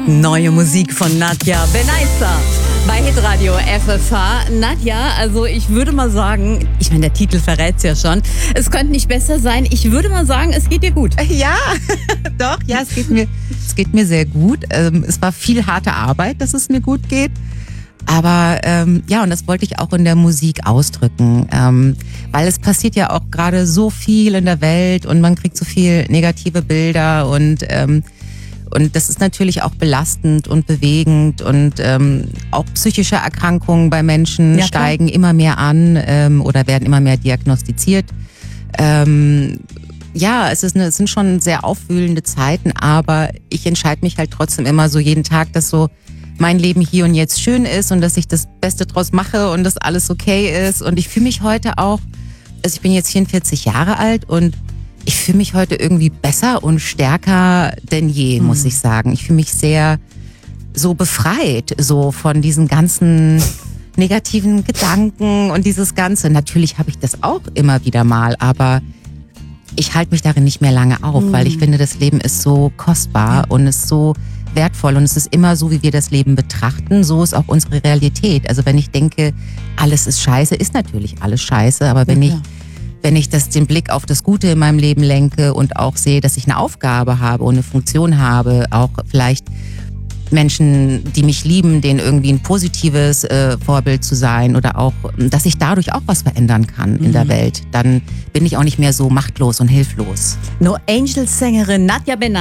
Neue Musik von Nadja Benaissa bei Hitradio FFH. Nadja, also ich würde mal sagen, ich meine, der Titel verrät's ja schon, es könnte nicht besser sein. Ich würde mal sagen, es geht dir gut. Ja, doch, ja, es geht mir sehr gut. Es war viel harte Arbeit, dass es mir gut geht. Aber ja, und das wollte ich auch in der Musik ausdrücken, weil es passiert ja auch gerade so viel in der Welt und man kriegt so viel negative Bilder und das ist natürlich auch belastend und bewegend und auch psychische Erkrankungen bei Menschen steigen immer mehr an oder werden immer mehr diagnostiziert. Ja, es sind schon sehr aufwühlende Zeiten, aber ich entscheide mich halt trotzdem immer so jeden Tag, dass so mein Leben hier und jetzt schön ist und dass ich das Beste draus mache und dass alles okay ist. Und ich fühle mich heute auch, also ich bin jetzt 44 Jahre alt und ich fühle mich heute irgendwie besser und stärker denn je, muss ich sagen. Ich fühle mich sehr so befreit, so von diesen ganzen negativen Gedanken und dieses Ganze. Natürlich habe ich das auch immer wieder mal, aber ich halte mich darin nicht mehr lange auf, weil ich finde, das Leben ist so kostbar und ist so wertvoll und es ist immer so, wie wir das Leben betrachten, so ist auch unsere Realität. Also wenn ich denke, alles ist scheiße, ist natürlich alles scheiße, aber wenn ich den Blick auf das Gute in meinem Leben lenke und auch sehe, dass ich eine Aufgabe habe und eine Funktion habe, auch vielleicht Menschen, die mich lieben, denen irgendwie ein positives Vorbild zu sein oder auch, dass ich dadurch auch was verändern kann in der Welt, dann bin ich auch nicht mehr so machtlos und hilflos. No Angels Sängerin Nadja Benaissa.